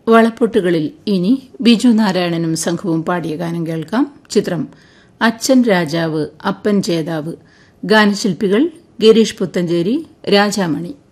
വളപ്പൊട്ടുകളിൽ ഇനി ബിജു നാരായണനും സംഘവും പാടിയ ഗാനം കേൾക്കാം. ചിത്രം അച്ഛൻ രാജാവ് അപ്പൻ ജേതാവ്. ഗാനശില്പികൾ ഗിരീഷ് പുത്തഞ്ചേരി, രാജാമണി.